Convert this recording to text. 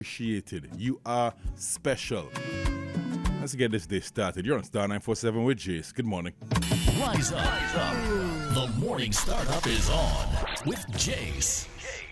appreciated. You are special. Let's get this day started. You're on Star 947 with Jace. Good morning. Rise up. The morning startup is on with Jace.